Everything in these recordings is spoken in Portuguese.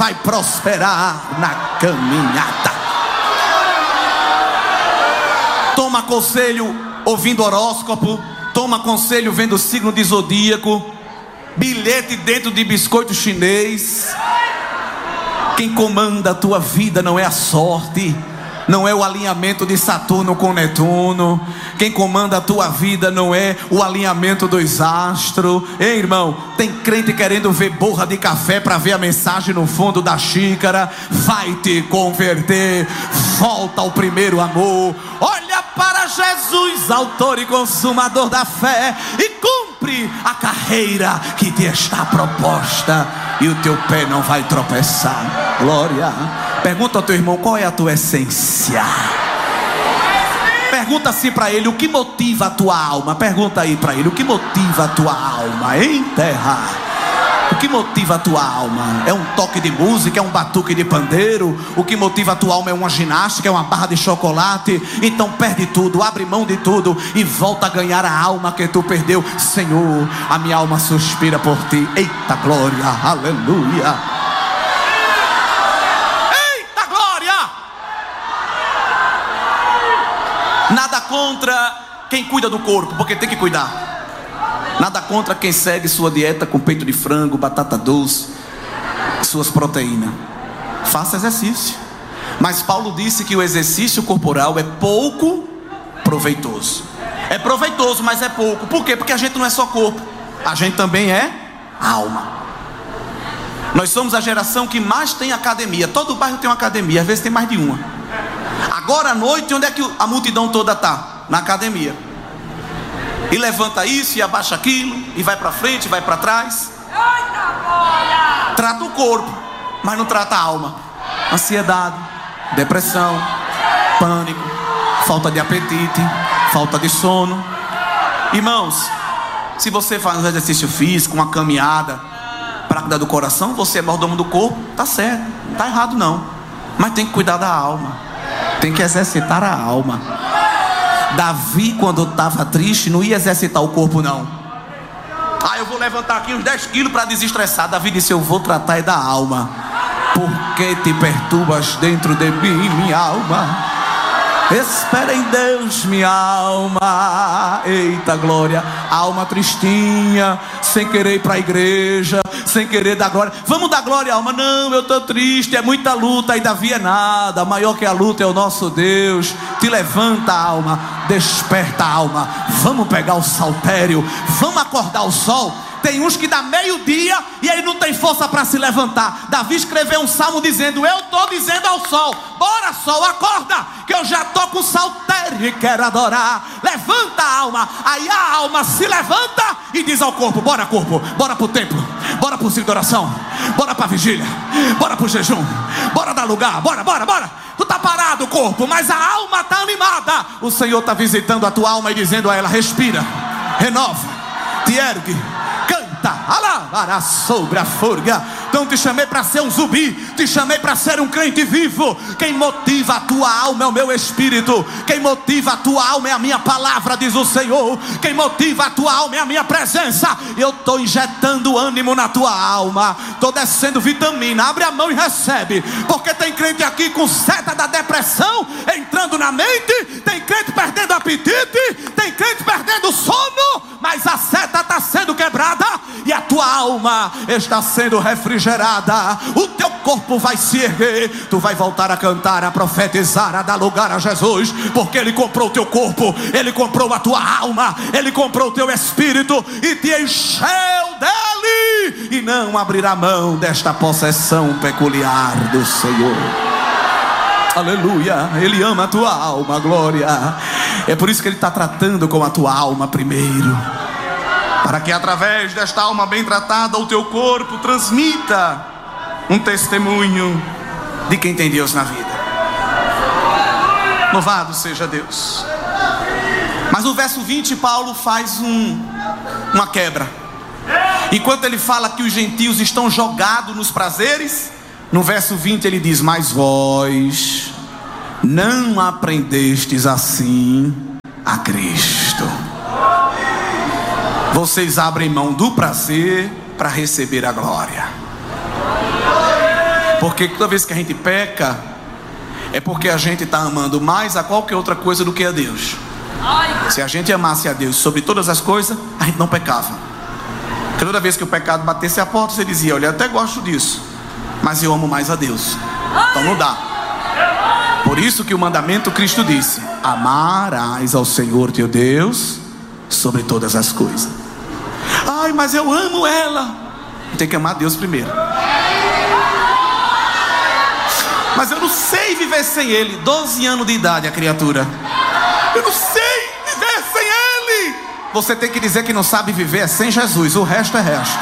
vai prosperar na caminhada. Toma conselho ouvindo horóscopo, toma conselho vendo signo de zodíaco, bilhete dentro de biscoito chinês. Quem comanda a tua vida não é a sorte, não é o alinhamento de Saturno com Netuno. Quem comanda a tua vida não é o alinhamento dos astros. Ei, irmão, tem crente querendo ver borra de café para ver a mensagem no fundo da xícara. Vai te converter, volta ao primeiro amor. Olha para Jesus, autor e consumador da fé, e cumpre a carreira que te está proposta, e o teu pé não vai tropeçar. Glória. Pergunta ao teu irmão, qual é a tua essência? Pergunta assim para ele, o que motiva a tua alma? Pergunta aí para ele, o que motiva a tua alma? Em terra, o que motiva a tua alma? É um toque de música? É um batuque de pandeiro? O que motiva a tua alma é uma ginástica? É uma barra de chocolate? Então perde tudo, abre mão de tudo e volta a ganhar a alma que tu perdeu. Senhor, a minha alma suspira por ti. Eita glória, aleluia. Nada contra quem cuida do corpo, porque tem que cuidar. Nada contra quem segue sua dieta com peito de frango, batata doce, suas proteínas. Faça exercício. Mas Paulo disse que o exercício corporal é pouco proveitoso. É proveitoso, mas é pouco. Por quê? Porque a gente não é só corpo, a gente também é alma. Nós somos a geração que mais tem academia. Todo bairro tem uma academia, às vezes tem mais de uma. Agora à noite, onde é que a multidão toda está? Na academia. E levanta isso e abaixa aquilo, e vai para frente, e vai para trás. Trata o corpo, mas não trata a alma. Ansiedade, depressão, pânico, falta de apetite, falta de sono. Irmãos, se você faz um exercício físico, uma caminhada para cuidar do coração, você é mordomo do corpo, tá certo, não está errado não. Mas tem que cuidar da alma. Tem que exercitar a alma. Davi, quando estava triste, não ia exercitar o corpo não. Eu vou levantar aqui uns 10 quilos para desestressar. Davi disse, eu vou tratar da alma. Por que te perturbas dentro de mim, minha alma? Espera em Deus, minha alma. Eita glória. Alma tristinha, sem querer ir para a igreja, sem querer dar glória. Vamos dar glória, alma? Não, eu estou triste, é muita luta. E Davi é nada, maior que a luta é o nosso Deus. Te levanta, alma, desperta, alma. Vamos pegar o saltério, vamos acordar o sol. Tem uns que dá meio-dia e ele não tem força para se levantar. Davi escreveu um salmo dizendo, eu estou dizendo ao sol, bora sol, acorda, que eu já estou com o saltério e quero adorar. Levanta a alma. Aí a alma se levanta e diz ao corpo, bora pro templo, bora pro ciclo de oração, bora pra vigília, bora pro jejum, bora dar lugar, bora. Tu tá parado, corpo, mas a alma tá animada. O Senhor tá visitando a tua alma e dizendo a ela, respira, renova, te ergue, alabará sobre a forga. Não te chamei para ser um zumbi, te chamei para ser um crente vivo. Quem motiva a tua alma é o meu espírito. Quem motiva a tua alma é a minha palavra, diz o Senhor. Quem motiva a tua alma é a minha presença. Eu estou injetando ânimo na tua alma, estou descendo vitamina. Abre a mão e recebe, porque tem crente aqui com seta da depressão entrando na mente, tem crente perdendo apetite, tem crente perdendo sono, mas a seta está sendo quebrada e a tua alma está sendo refrigerada. O teu corpo vai se erguer, tu vai voltar a cantar, a profetizar, a dar lugar a Jesus, porque Ele comprou o teu corpo, Ele comprou a tua alma, Ele comprou o teu espírito e te encheu dele, e não abrirá mão desta possessão peculiar do Senhor. Aleluia. Ele ama a tua alma, glória. É por isso que Ele está tratando com a tua alma primeiro, para que através desta alma bem tratada o teu corpo transmita um testemunho de quem tem Deus na vida. Louvado seja Deus. Mas no verso 20 Paulo faz uma quebra. Enquanto ele fala que os gentios estão jogados nos prazeres, no verso 20 ele diz, mas vós não aprendestes assim a Cristo. Vocês abrem mão do prazer para receber a glória. Porque toda vez que a gente peca, é porque a gente está amando mais a qualquer outra coisa do que a Deus. Se a gente amasse a Deus sobre todas as coisas, a gente não pecava. Porque toda vez que o pecado batesse a porta, você dizia: olha, eu até gosto disso, mas eu amo mais a Deus. Então não dá. Por isso que o mandamento Cristo disse: amarás ao Senhor teu Deus sobre todas as coisas. Ai, mas eu amo ela. Tem que amar Deus primeiro. Mas eu não sei viver sem Ele. 12 anos de idade a criatura. Eu não sei viver sem Ele. Você tem que dizer que não sabe viver sem Jesus. O resto é resto.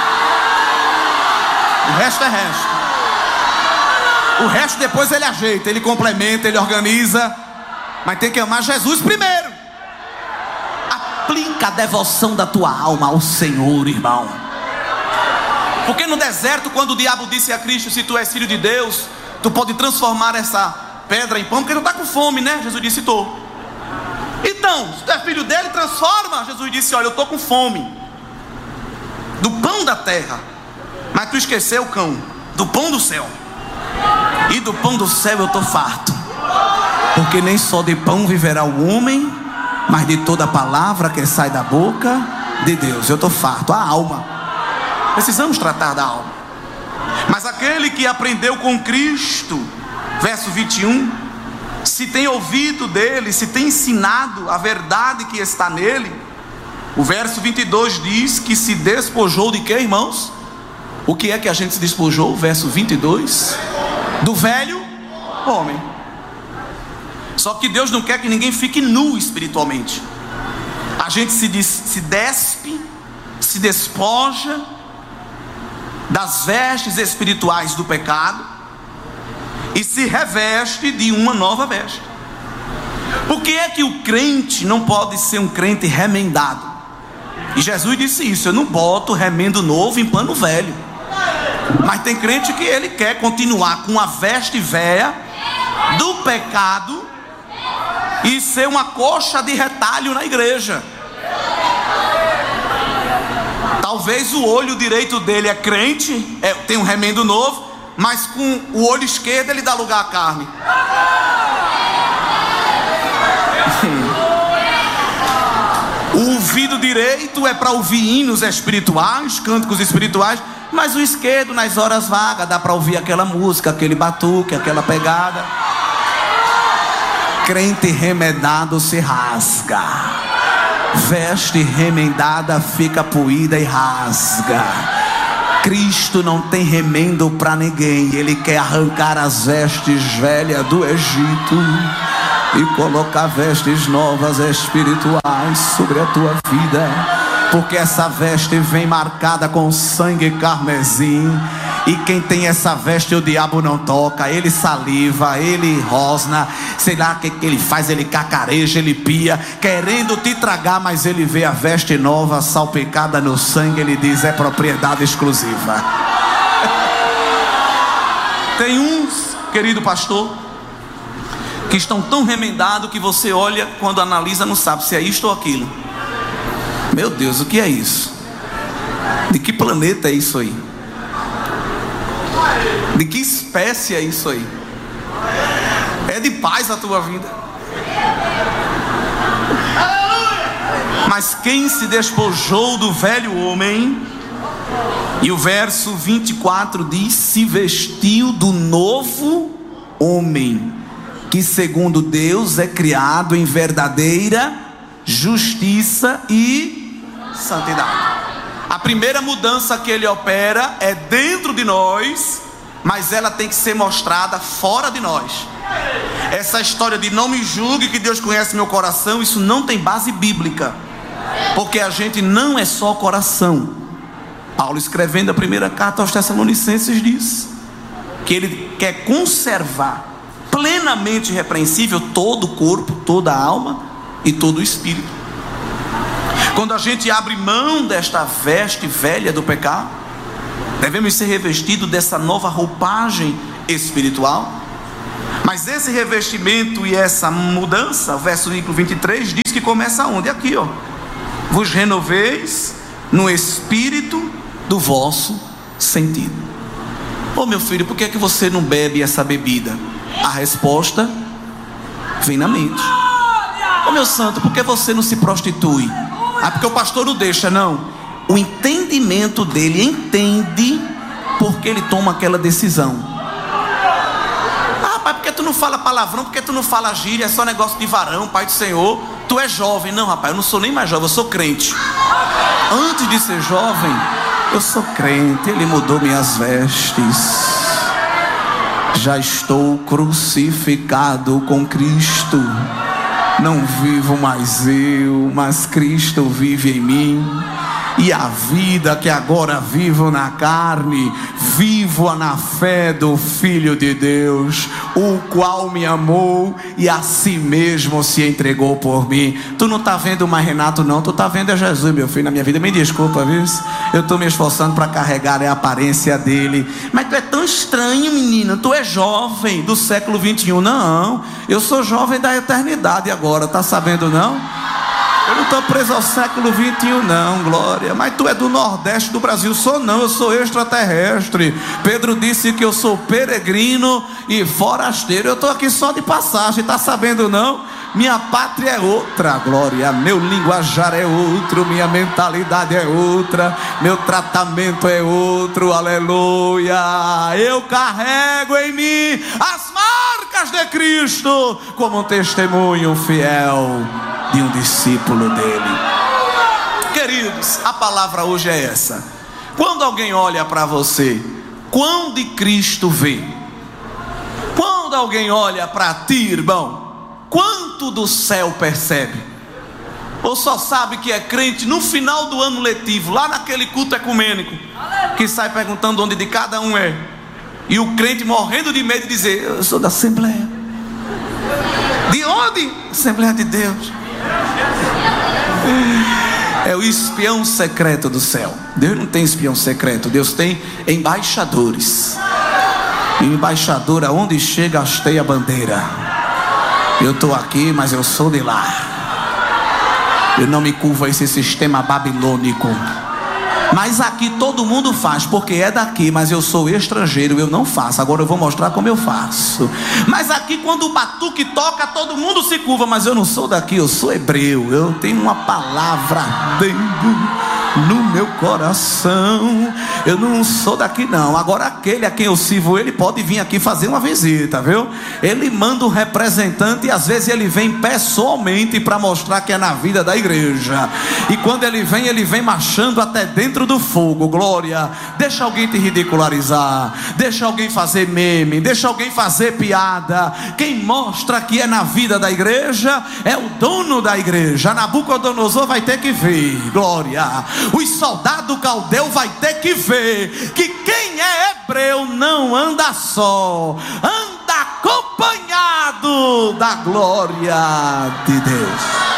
O resto é resto. O resto depois Ele ajeita, Ele complementa, Ele organiza. Mas tem que amar Jesus primeiro. Aplica a devoção da tua alma ao Senhor, irmão. Porque no deserto, quando o diabo disse a Cristo: se tu és filho de Deus, tu pode transformar essa pedra em pão, porque não está com fome, né? Jesus disse: estou. Então, se tu é filho dele, transforma. Jesus disse: olha, eu estou com fome do pão da terra, mas tu esqueceu, cão, do pão do céu. E do pão do céu eu estou farto, porque nem só de pão viverá o homem, mas de toda palavra que sai da boca de Deus. Eu estou farto. A alma, precisamos tratar da alma. Mas aquele que aprendeu com Cristo, verso 21, se tem ouvido dele, se tem ensinado a verdade que está nele, o verso 22 diz que se despojou de quê, irmãos? O que é que a gente se despojou? Verso 22: do velho homem. Só que Deus não quer que ninguém fique nu espiritualmente. A gente se despe, se despoja das vestes espirituais do pecado e se reveste de uma nova veste. Por que é que o crente não pode ser um crente remendado? E Jesus disse isso: eu não boto remendo novo em pano velho. Mas tem crente que ele quer continuar com a veste velha do pecado e ser uma coxa de retalho na igreja. Talvez o olho direito dele é crente, tem um remendo novo, mas com o olho esquerdo ele dá lugar à carne. O ouvido direito é para ouvir hinos espirituais, cânticos espirituais, mas o esquerdo, nas horas vagas, dá para ouvir aquela música, aquele batuque, aquela pegada. Crente remendado se rasga, veste remendada fica poída e rasga. Cristo não tem remendo para ninguém. Ele quer arrancar as vestes velhas do Egito e colocar vestes novas espirituais sobre a tua vida. Porque essa veste vem marcada com sangue carmesim. E quem tem essa veste o diabo não toca. Ele saliva, ele rosna, sei lá o que ele faz, ele cacareja, ele pia, querendo te tragar. Mas ele vê a veste nova salpicada no sangue, ele diz: é propriedade exclusiva. Tem uns, querido pastor, que estão tão remendados que você olha, quando analisa, não sabe se é isto ou aquilo. Meu Deus, o que é isso? De que planeta é isso aí? De que espécie é isso aí? É de paz a tua vida? Mas quem se despojou do velho homem, e o verso 24 diz: se vestiu do novo homem, que segundo Deus é criado em verdadeira justiça e santidade. A primeira mudança que ele opera é dentro de nós, mas ela tem que ser mostrada fora de nós. Essa história de não me julgue que Deus conhece meu coração, isso não tem base bíblica, porque a gente não é só coração. Paulo, escrevendo a primeira carta aos Tessalonicenses, diz que ele quer conservar plenamente irrepreensível todo o corpo, toda a alma e todo o espírito. Quando a gente abre mão desta veste velha do pecado, devemos ser revestidos dessa nova roupagem espiritual. Mas esse revestimento e essa mudança, o versículo 23 diz que começa onde? Aqui, ó: vos renoveis no espírito do vosso sentido. Ô meu filho, por que é que você não bebe essa bebida? A resposta vem na mente. Ô meu santo, por que você não se prostitui? Ah, porque o pastor não deixa. Não, o entendimento dele entende porque ele toma aquela decisão. Ah, pai, por que tu não fala palavrão? Por que tu não fala gíria? É só negócio de varão, pai do Senhor. Tu é jovem. Não, rapaz, eu não sou nem mais jovem, eu sou crente. Antes de ser jovem, eu sou crente. Ele mudou minhas vestes. Já estou crucificado com Cristo. Não vivo mais eu, mas Cristo vive em mim. E a vida que agora vivo na carne, vivo-a na fé do Filho de Deus, o qual me amou e a si mesmo se entregou por mim. Tu não está vendo mais Renato não, tu está vendo é Jesus, meu filho, na minha vida. Me desculpa, viu? Eu estou me esforçando para carregar a aparência dele. Mas tu é tão estranho, menino. Tu é jovem do século 21. Não, eu sou jovem da eternidade agora, tá sabendo não? Eu não estou preso ao século 21 não, glória. Mas tu é do Nordeste do Brasil. Sou não, eu sou extraterrestre. Pedro disse que eu sou peregrino e forasteiro. Eu estou aqui só de passagem, tá sabendo não? Minha pátria é outra, glória. Meu linguajar é outro, minha mentalidade é outra, meu tratamento é outro, aleluia. Eu carrego em mim as marcas de Cristo como um testemunho fiel de um discípulo dele. Queridos, a palavra hoje é essa. Quando alguém olha para você, quão de Cristo vê? Quando alguém olha para ti, irmão, quanto do céu percebe? Ou só sabe que é crente no final do ano letivo, lá naquele culto ecumênico, que sai perguntando onde de cada um é, e o crente morrendo de medo de dizer: eu sou da Assembleia. De onde? Assembleia de Deus. É o espião secreto do céu. Deus não tem espião secreto, Deus tem embaixadores. E o embaixador, aonde chega, hasteia a bandeira. Eu estou aqui, mas eu sou de lá. Eu não me curvo a esse sistema babilônico. Mas aqui todo mundo faz, porque é daqui, mas eu sou estrangeiro, eu não faço. Agora eu vou mostrar como eu faço. Mas aqui quando o batuque toca, todo mundo se curva, mas eu não sou daqui, eu sou hebreu. Eu tenho uma palavra ardendo no meu coração. Eu não sou daqui não. Agora aquele a quem eu sirvo, ele pode vir aqui fazer uma visita, viu? Ele manda um representante e às vezes ele vem pessoalmente para mostrar que é na vida da igreja. E quando ele vem marchando até dentro do fogo, glória. Deixa alguém te ridicularizar, deixa alguém fazer meme, deixa alguém fazer piada. Quem mostra que é na vida da igreja é o dono da igreja. Nabucodonosor vai ter que ver, glória. Os soldados caldeu vai ter que ver que quem é hebreu não anda só, anda acompanhado da glória de Deus.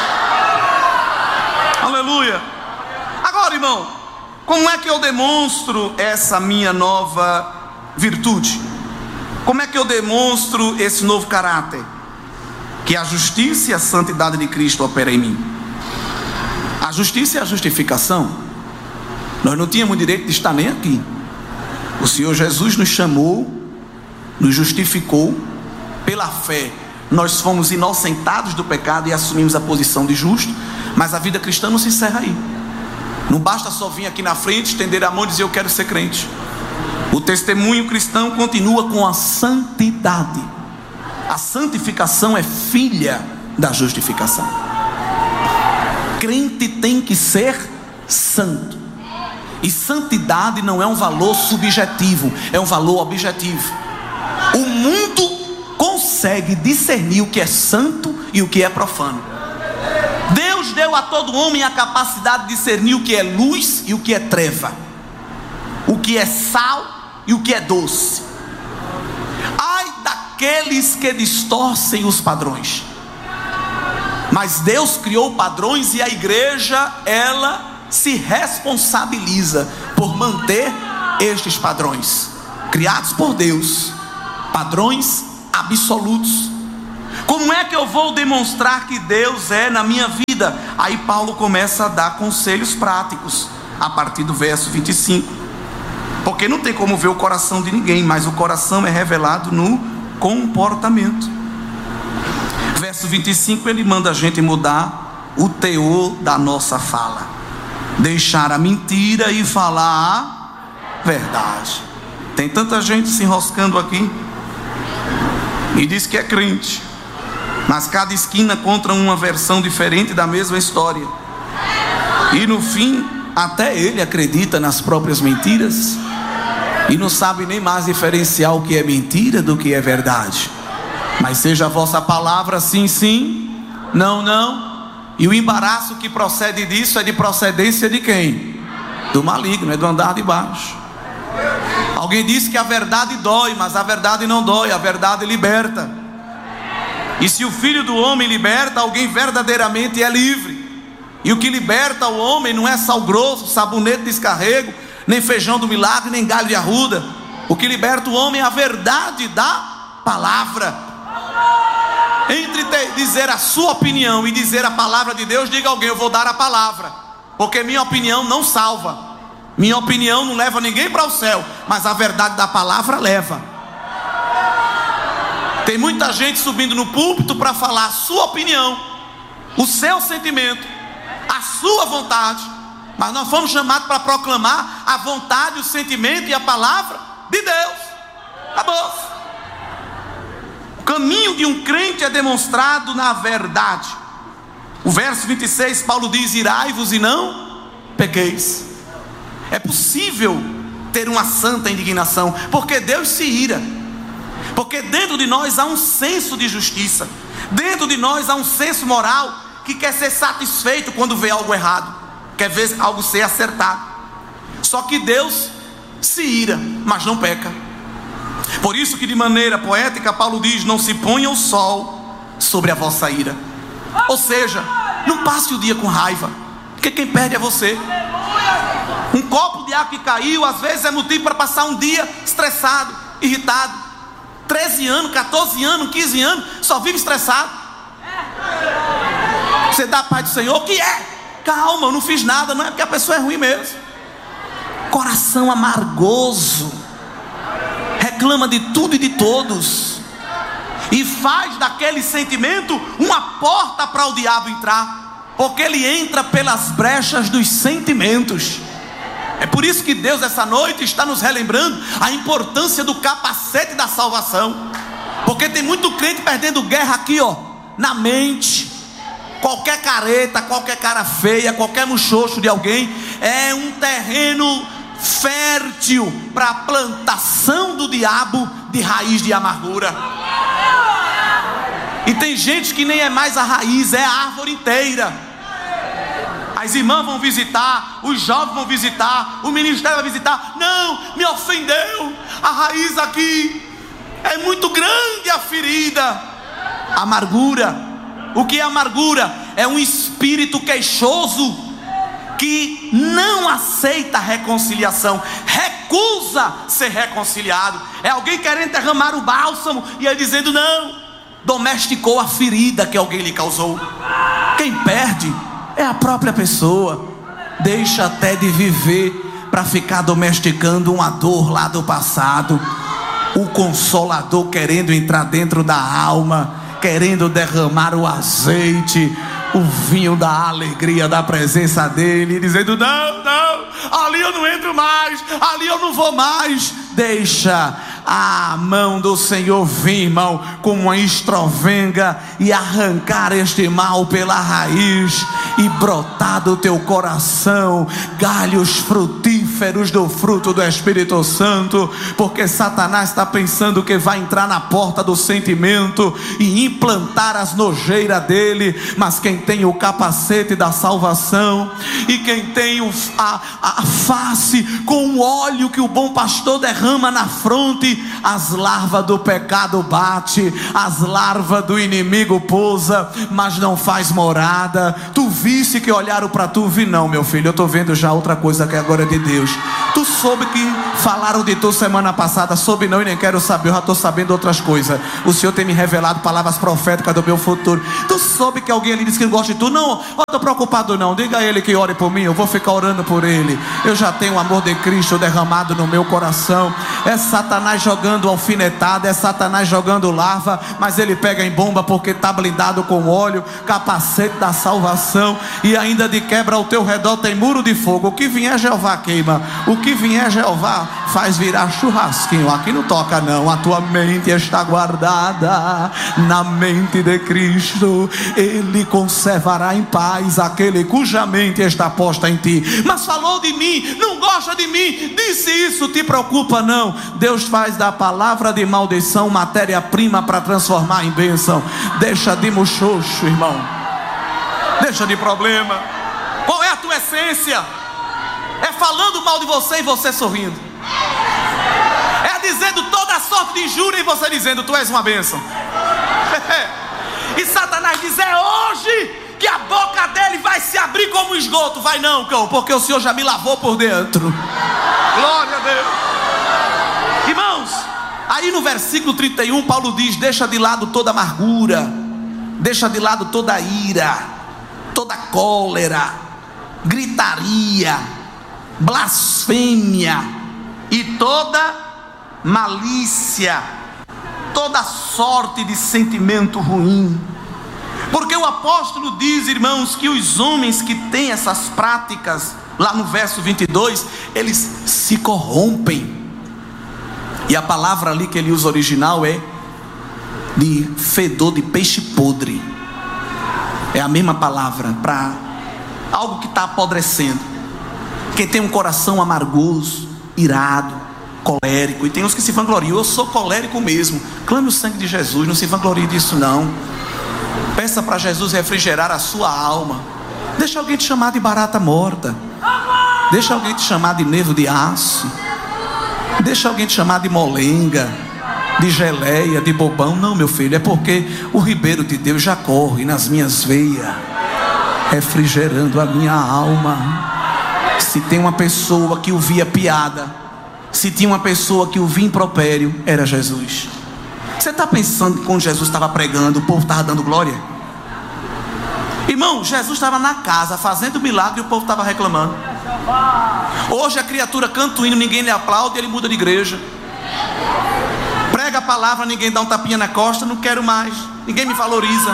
Aleluia. Agora, irmão, como é que eu demonstro essa minha nova virtude? Como é que eu demonstro esse novo caráter? Que a justiça e a santidade de Cristo operam em mim. A justiça e a justificação. Nós não tínhamos direito de estar nem aqui. O Senhor Jesus nos chamou, nos justificou. Pela fé nós fomos inocentados do pecado e assumimos a posição de justo. Mas a vida cristã não se encerra aí. Não basta só vir aqui na frente, estender a mão e dizer eu quero ser crente. O testemunho cristão continua com a santidade. A santificação é filha da justificação. Crente tem que ser santo. E santidade não é um valor subjetivo, é um valor objetivo. O mundo consegue discernir o que é santo e o que é profano. Deus deu a todo homem a capacidade de discernir o que é luz e o que é treva, o que é sal e o que é doce. Ai daqueles que distorcem os padrões. Mas Deus criou padrões e a igreja, ela se responsabiliza por manter estes padrões criados por Deus, padrões absolutos. Como é que eu vou demonstrar que Deus é na minha vida? Aí Paulo começa a dar conselhos práticos a partir do verso 25. Porque não tem como ver o coração de ninguém, mas o coração é revelado no comportamento. Verso 25, ele manda a gente mudar o teor da nossa fala, deixar a mentira e falar a verdade. Tem tanta gente se enroscando aqui e diz que é crente, mas cada esquina conta uma versão diferente da mesma história, e no fim até ele acredita nas próprias mentiras e não sabe nem mais diferenciar o que é mentira do que é verdade. Mas seja a vossa palavra sim, sim, não, não. E o embaraço que procede disso é de procedência de quem? Do maligno, é do andar de baixo. Alguém disse que a verdade dói, mas a verdade não dói, a verdade liberta. E se o Filho do Homem liberta, alguém verdadeiramente é livre. E o que liberta o homem não é sal grosso, sabonete de descarrego, nem feijão do milagre, nem galho de arruda. O que liberta o homem é a verdade da palavra. Entre dizer a sua opinião e dizer a palavra de Deus, diga a alguém: eu vou dar a palavra, porque minha opinião não salva, minha opinião não leva ninguém para o céu, mas a verdade da palavra leva. Tem muita gente subindo no púlpito para falar a sua opinião, o seu sentimento, a sua vontade, mas nós fomos chamados para proclamar a vontade, o sentimento e a palavra de Deus. Acabou. O caminho de um crente é demonstrado na verdade. O verso 26, Paulo diz: irai-vos e não pequeis. É possível ter uma santa indignação, porque Deus se ira, porque dentro de nós há um senso de justiça, dentro de nós há um senso moral que quer ser satisfeito quando vê algo errado, quer ver algo ser acertado. Só que Deus se ira, mas não peca. Por isso que de maneira poética Paulo diz: não se ponha o sol sobre a vossa ira. Ou seja, não passe o dia com raiva, porque quem perde é você. Um copo de água que caiu às vezes é motivo para passar um dia estressado, irritado. 13 anos, 14 anos, 15 anos, só vive estressado. Você dá a paz do Senhor, o que é? Calma, eu não fiz nada, não é porque a pessoa é ruim mesmo. Coração amargoso, reclama de tudo e de todos, e faz daquele sentimento uma porta para o diabo entrar, porque ele entra pelas brechas dos sentimentos. É por isso que Deus essa noite está nos relembrando a importância do capacete da salvação, porque tem muito crente perdendo guerra aqui, ó, na mente. Qualquer careta, qualquer cara feia, qualquer muxoxo de alguém é um terreno fértil para a plantação do diabo de raiz de amargura. E tem gente que nem é mais a raiz, é a árvore inteira. As irmãs vão visitar, os jovens vão visitar, o ministério vai visitar. Não, me ofendeu, a raiz aqui é muito grande, a ferida. Amargura. O que é amargura? É um espírito queixoso que não aceita reconciliação, recusa ser reconciliado. É alguém querendo derramar o bálsamo e ele dizendo não. Domesticou a ferida que alguém lhe causou. Quem perde é a própria pessoa. Deixa até de viver para ficar domesticando uma dor lá do passado. O Consolador querendo entrar dentro da alma, querendo derramar o azeite, o vinho da alegria da presença dele, dizendo não, não, ali eu não entro mais, ali eu não vou mais. Deixa a mão do Senhor vir, irmão, como uma estrovenga, e arrancar este mal pela raiz, e brotar do teu coração galhos frutíferos do fruto do Espírito Santo, porque Satanás está pensando que vai entrar na porta do sentimento e implantar as nojeiras dele, mas quem tem o capacete da salvação, e quem tem a face com o óleo que o bom pastor derrama na fronte, que as larvas do pecado bate, as larvas do inimigo pousa, mas não faz morada. Tu visse que olharam para tu? Vi não, meu filho, eu estou vendo já outra coisa que agora é de Deus. Tu soube que falaram de tu semana passada? Soube não e nem quero saber, eu já estou sabendo outras coisas. O Senhor tem me revelado palavras proféticas do meu futuro. Tu soube que alguém ali disse que não gosta de tu? Não, eu estou preocupado não, diga a ele que ore por mim, eu vou ficar orando por ele. Eu já tenho o amor de Cristo derramado no meu coração. É Satanás jogando alfinetada, é Satanás jogando larva, mas ele pega em bomba porque está blindado com óleo, capacete da salvação, e ainda de quebra ao teu redor tem muro de fogo. O que vier Jeová queima, o que vier Jeová faz virar churrasquinho. Aqui não toca não, a tua mente está guardada na mente de Cristo. Ele conservará em paz aquele cuja mente está posta em ti. Mas falou de mim, não gosta de mim, disse isso, te preocupa não. Deus faz da palavra de maldição matéria-prima para transformar em bênção. Deixa de muxoxo, irmão, deixa de problema. Qual é a tua essência? É falando mal de você e você sorrindo, é dizendo toda sorte de injúria e você dizendo tu és uma bênção. E Satanás diz: é hoje que a boca dele vai se abrir como um esgoto. Vai não, cão, porque o Senhor já me lavou por dentro. Glória a Deus. Irmãos, aí no versículo 31 Paulo diz: deixa de lado toda amargura, deixa de lado toda ira, toda cólera, gritaria, blasfêmia e toda malícia, toda sorte de sentimento ruim. Porque o apóstolo diz, irmãos, que os homens que têm essas práticas, lá no verso 22, eles se corrompem. E a palavra ali que ele usa original é de fedor de peixe podre. É a mesma palavra para algo que está apodrecendo. Quem tem um coração amargoso, irado, colérico, e tem uns que se vangloriam: eu sou colérico mesmo. Clame o sangue de Jesus, não se vanglorie disso não. Peça para Jesus refrigerar a sua alma. Deixa alguém te chamar de barata morta, deixa alguém te chamar de nervo de aço, deixa alguém te chamar de molenga, de geleia, de bobão. Não, meu filho, é porque o ribeiro de Deus já corre nas minhas veias, refrigerando a minha alma. Se tem uma pessoa que ouvia piada, se tinha uma pessoa que ouvia impropério, era Jesus. Você está pensando que quando Jesus estava pregando, o povo estava dando glória? Irmão, Jesus estava na casa fazendo milagre e o povo estava reclamando. Hoje a criatura canta o hino, ninguém lhe aplaude, ele muda de igreja. Prega a palavra, ninguém dá um tapinha na costa, não quero mais, ninguém me valoriza.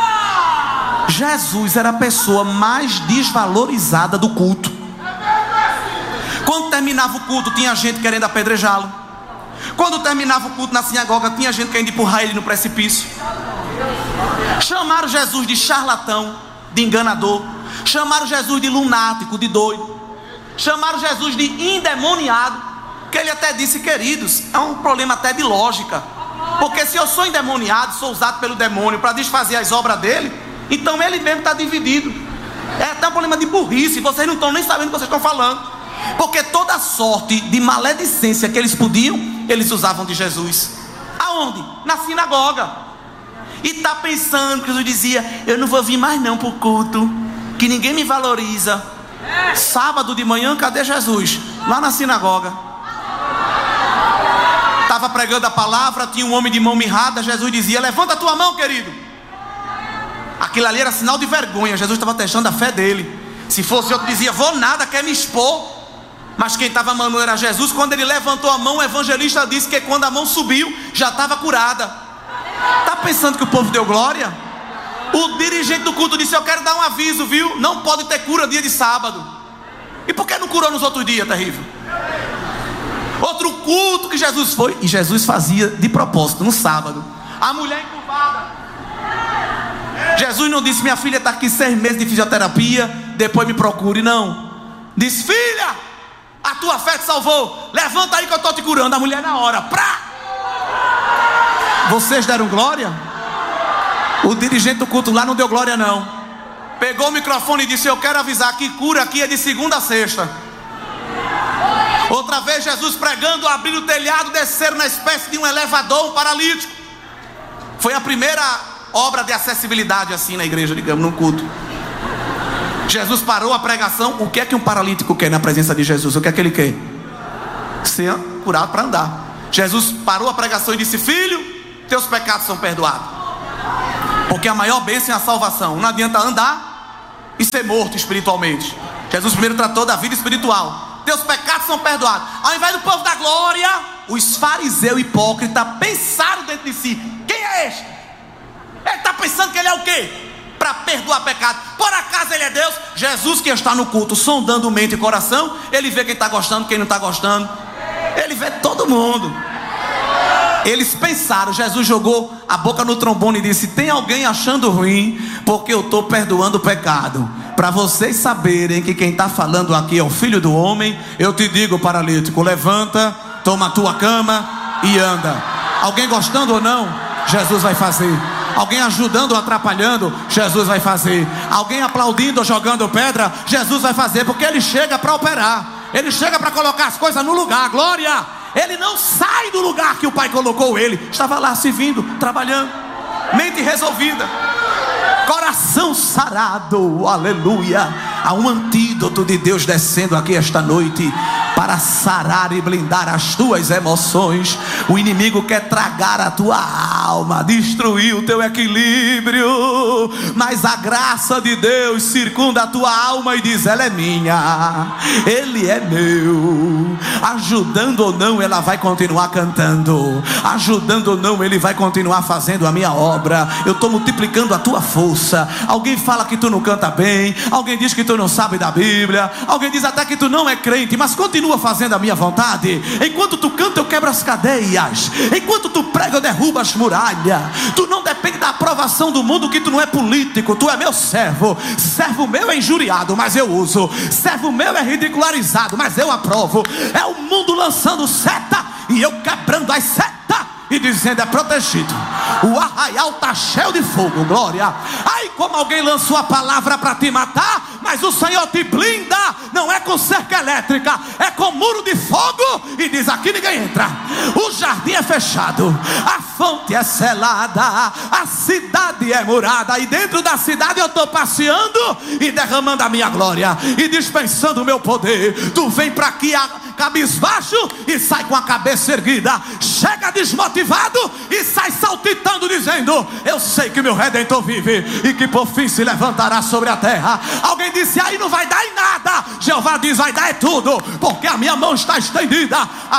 Jesus era a pessoa mais desvalorizada do culto. Quando terminava o culto, tinha gente querendo apedrejá-lo. Quando terminava o culto na sinagoga, tinha gente querendo empurrar ele no precipício. Chamaram Jesus de charlatão, de enganador. Chamaram Jesus de lunático, de doido. Chamaram Jesus de endemoniado. Que ele até disse: queridos, é um problema até de lógica. Porque se eu sou endemoniado, sou usado pelo demônio para desfazer as obras dele, então ele mesmo está dividido. É até um problema de burrice. Vocês não estão nem sabendo o que vocês estão falando. Porque toda sorte de maledicência que eles podiam, eles usavam de Jesus. Aonde? Na sinagoga. E está pensando que Jesus dizia: eu não vou vir mais não para o culto, que ninguém me valoriza. Sábado de manhã, cadê Jesus? Lá na sinagoga. Estava pregando a palavra, tinha um homem de mão mirrada. Jesus dizia: levanta a tua mão, querido. Aquilo ali era sinal de vergonha. Jesus estava testando a fé dele. Se fosse outro, dizia: vou nada, quer me expor. Mas quem estava mandando era Jesus. Quando ele levantou a mão, o evangelista disse que quando a mão subiu, já estava curada. Está pensando que o povo deu glória? O dirigente do culto disse: eu quero dar um aviso, viu? Não pode ter cura dia de sábado. E por que não curou nos outros dias? Terrível. Outro culto que Jesus foi, e Jesus fazia de propósito no sábado. A mulher encurvada. Jesus não disse: minha filha está aqui 6 meses de fisioterapia, depois me procure. Não. Disse: filha, a tua fé te salvou, levanta aí que eu estou te curando. A mulher na hora, Vocês deram glória? O dirigente do culto lá não deu glória não. Pegou o microfone e disse: eu quero avisar que cura aqui é de segunda a sexta. Outra vez Jesus pregando, abriram o telhado, desceram na espécie de um elevador, um paralítico. Foi a primeira obra de acessibilidade assim na igreja, digamos, num culto. Jesus parou a pregação. O que é que um paralítico quer na presença de Jesus? O que é que ele quer? Ser curado para andar. Jesus parou a pregação e disse: filho, teus pecados são perdoados. Porque a maior bênção é a salvação. Não adianta andar e ser morto espiritualmente. Jesus primeiro tratou da vida espiritual. Teus pecados são perdoados. Ao invés do povo da glória, os fariseus hipócritas pensaram dentro de si: quem é este? Ele está pensando que ele é o quê? Para perdoar pecado. Por acaso ele é Deus? Jesus, que está no culto sondando mente e coração, ele vê quem está gostando, quem não está gostando. Ele vê todo mundo. Eles pensaram, Jesus jogou a boca no trombone e disse: tem alguém achando ruim porque eu estou perdoando o pecado? Para vocês saberem que quem está falando aqui é o Filho do Homem, eu te digo, paralítico, levanta, toma a tua cama e anda. Alguém gostando ou não, Jesus vai fazer. Alguém ajudando ou atrapalhando, Jesus vai fazer. Alguém aplaudindo ou jogando pedra, Jesus vai fazer. Porque Ele chega para operar. Ele chega para colocar as coisas no lugar. Glória! Ele não sai do lugar que o Pai colocou ele. Estava lá servindo, trabalhando. Mente resolvida, coração sarado. Aleluia! Há um antídoto de Deus descendo aqui esta noite para sarar e blindar as tuas emoções. O inimigo quer tragar a tua alma, destruir o teu equilíbrio, mas a graça de Deus circunda a tua alma e diz: ela é minha, ele é meu. Ajudando ou não, ela vai continuar cantando. Ajudando ou não, ele vai continuar fazendo a minha obra. Eu estou multiplicando a tua força. Alguém fala que tu não canta bem, alguém diz que tu não sabe da Bíblia, alguém diz até que tu não é crente, mas continua fazendo a minha vontade. Enquanto tu canta, eu quebro as cadeias. Enquanto tu prega, eu derrubo as muralhas. Tu não depende da aprovação do mundo, que tu não é político. Tu é meu servo. Servo meu é injuriado, mas eu uso. Servo meu é ridicularizado, mas eu aprovo. É o mundo lançando seta e eu quebrando as setas e dizendo: é protegido. O arraial está cheio de fogo. Glória. Ai, como alguém lançou a palavra para te matar, mas o Senhor te blinda. Não é com cerca elétrica, é com muro de fogo. E diz: aqui ninguém entra. O jardim é fechado, a fonte é selada, a cidade é murada. E dentro da cidade eu estou passeando e derramando a minha glória e dispensando o meu poder. Tu vem para aqui cabisbaixo e sai com a cabeça erguida. Chega desmotivado e sai saltitando, dizendo: eu sei que meu Redentor vive e que por fim se levantará sobre a terra. Alguém disse: aí não vai dar em nada. Jeová diz: vai dar é tudo, porque a minha mão está estendida, a